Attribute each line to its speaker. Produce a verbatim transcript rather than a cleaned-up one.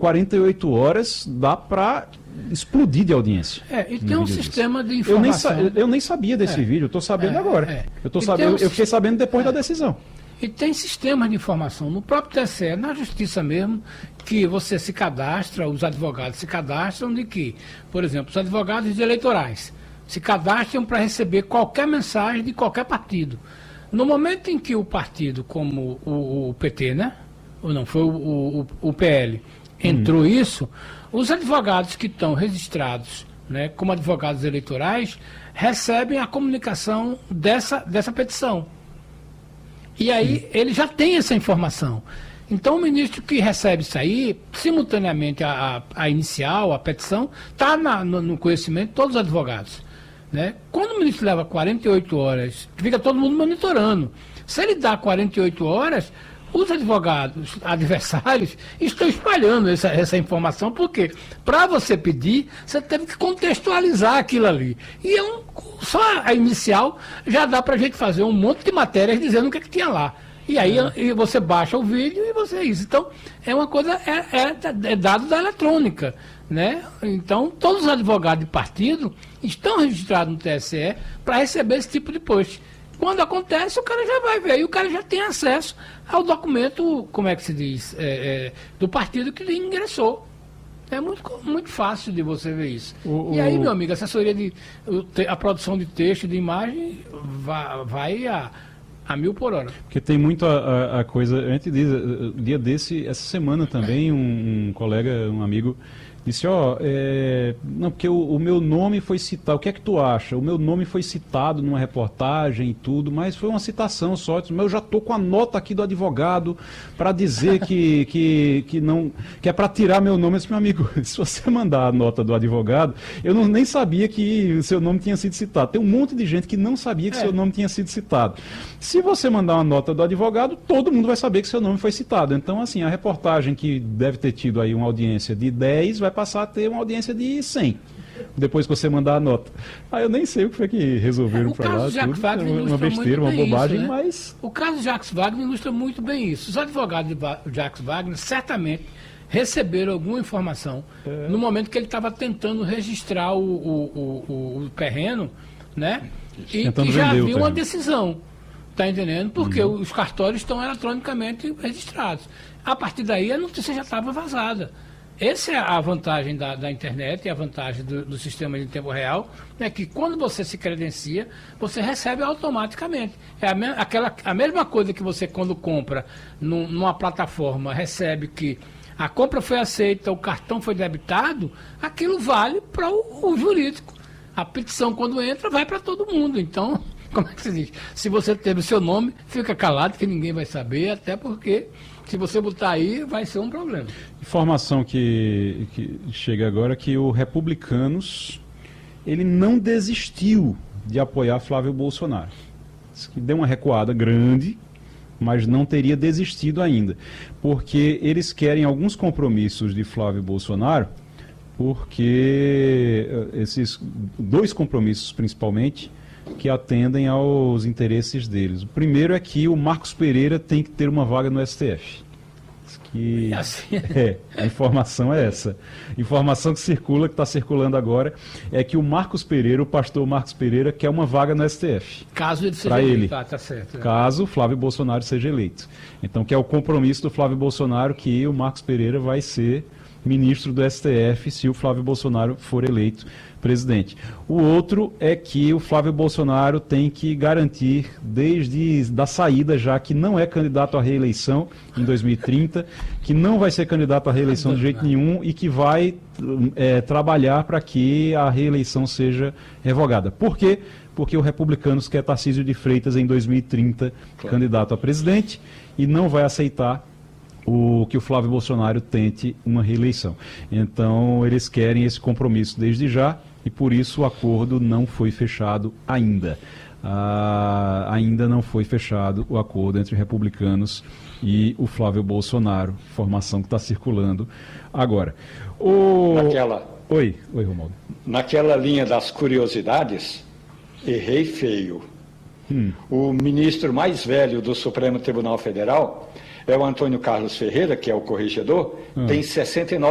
Speaker 1: quarenta e oito horas dá para explodir de audiência.
Speaker 2: É, e tem um sistema
Speaker 1: disso.
Speaker 2: de informação.
Speaker 1: Eu nem, eu nem sabia desse é. vídeo, eu estou sabendo é, agora. É. Eu, tô sabendo, um eu fiquei sabendo depois é. da decisão.
Speaker 2: E tem sistemas de informação no próprio T S E, na Justiça mesmo, que você se cadastra, os advogados se cadastram de que, por exemplo, os advogados eleitorais se cadastram para receber qualquer mensagem de qualquer partido. No momento em que o partido, como o, o P T, né? Ou não, foi o, o, o P L, entrou hum. isso, os advogados que estão registrados, né, como advogados eleitorais, recebem a comunicação dessa, dessa petição. E aí hum. ele já tem essa informação. Então o ministro que recebe isso aí, simultaneamente a, a, a inicial, a petição, está no, no conhecimento de todos os advogados. Né? Quando o ministro leva quarenta e oito horas, fica todo mundo monitorando. Se ele dá quarenta e oito horas, os advogados adversários estão espalhando essa, essa informação, porque para você pedir, você teve que contextualizar aquilo ali. E é um, só a inicial já dá para a gente fazer um monte de matérias dizendo o que, é que tinha lá. E aí é. e você baixa o vídeo e você é isso. Então, é uma coisa, é, é, é dado da eletrônica. Né? Então, todos os advogados de partido estão registrados no T S E para receber esse tipo de post. Quando acontece, o cara já vai ver, e o cara já tem acesso ao documento, como é que se diz, é, é, do partido que ele ingressou. É muito, muito fácil de você ver isso. O, e aí, meu amigo, a assessoria de a produção de texto e de imagem vai, vai a, a mil por hora.
Speaker 1: Porque tem muito a, a, a coisa, a gente diz, dia desse, essa semana também, um, um colega, um amigo, disse, ó, oh, é, não, porque o, o meu nome foi citado, o que é que tu acha? O meu nome foi citado numa reportagem e tudo, mas foi uma citação só, mas eu já estou com a nota aqui do advogado para dizer que, que, que, não, que é para tirar meu nome. Eu disse, meu amigo, se você mandar a nota do advogado, eu não, nem sabia que o seu nome tinha sido citado. Tem um monte de gente que não sabia que é. seu nome tinha sido citado. Se você mandar uma nota do advogado, todo mundo vai saber que seu nome foi citado. Então, assim, a reportagem que deve ter tido aí uma audiência de dez, vai passar a ter uma audiência de cem, depois que você mandar a nota. Ah, eu nem sei o que foi que resolveram para lá, tudo, uma besteira, uma bobagem, isso, né? Mas...
Speaker 2: O caso de Jacques Wagner ilustra muito bem isso. Os advogados de Jacques Wagner certamente receberam alguma informação é. no momento que ele estava tentando registrar o, o, o, o terreno, né? E, e já havia uma decisão, tá entendendo? Porque uhum. os cartórios estão eletronicamente registrados. A partir daí a notícia já estava vazada. Essa é a vantagem da, da internet e a vantagem do, do sistema de tempo real, é que quando você se credencia, você recebe automaticamente. É a, me, aquela, a mesma coisa que você, quando compra num, numa plataforma, recebe que a compra foi aceita, o cartão foi debitado, aquilo vale para o, o jurídico. A petição, quando entra, vai para todo mundo. Então, como é que se diz? Se você teve o seu nome, fica calado, que ninguém vai saber, até porque... se você botar aí, vai ser um problema.
Speaker 1: Informação que, que chega agora que o Republicanos, ele não desistiu de apoiar Flávio Bolsonaro. Que deu uma recuada grande, mas não teria desistido ainda. Porque eles querem alguns compromissos de Flávio Bolsonaro, porque esses dois compromissos, principalmente, que atendem aos interesses deles. O primeiro é que o Marcos Pereira tem que ter uma vaga no S T F. Que, assim, é, a informação é essa. A informação que circula, que está circulando agora, é que o Marcos Pereira, o pastor Marcos Pereira, quer uma vaga no S T F.
Speaker 2: Caso ele seja
Speaker 1: eleito.
Speaker 2: Ele. Tá, tá certo. É.
Speaker 1: Caso Flávio Bolsonaro seja eleito. Então, que é o compromisso do Flávio Bolsonaro que o Marcos Pereira vai ser ministro do S T F se o Flávio Bolsonaro for eleito presidente. O outro é que o Flávio Bolsonaro tem que garantir, desde da saída, já que não é candidato à reeleição em dois mil e trinta, que não vai ser candidato à reeleição de jeito nenhum e que vai é, trabalhar para que a reeleição seja revogada. Por quê? Porque o Republicanos quer Tarcísio de Freitas em dois mil e trinta claro. candidato a presidente e não vai aceitar o que o Flávio Bolsonaro tente uma reeleição. Então, eles querem esse compromisso desde já e, por isso, o acordo não foi fechado ainda. Ah, ainda não foi fechado o acordo entre republicanos e o Flávio Bolsonaro, informação que está circulando agora. O...
Speaker 3: Naquela...
Speaker 1: Oi, oi, Romualdo.
Speaker 3: Naquela linha das curiosidades, errei feio.
Speaker 1: Hum.
Speaker 3: O ministro mais velho do Supremo Tribunal Federal é o Antônio Carlos Ferreira, que é o corregedor, hum. tem sessenta e nove